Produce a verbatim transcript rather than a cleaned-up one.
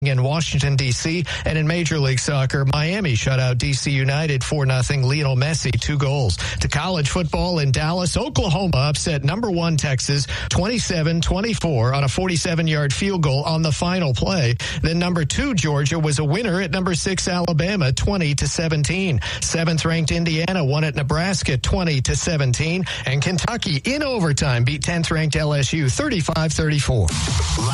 in Washington, D C, and in Major League Soccer, Miami shut out D C United four nothing. Lionel Messi, two goals. To college football in Dallas, Oklahoma upset number one Texas twenty-seven twenty-four on a forty-seven-yard field goal on the final play. Then number two Georgia was a winner at number six Alabama twenty to seventeen. Seventh-ranked Indiana won at Nebraska twenty to seventeen, and Kentucky in overtime beat tenth-ranked L S U thirty-five thirty-four.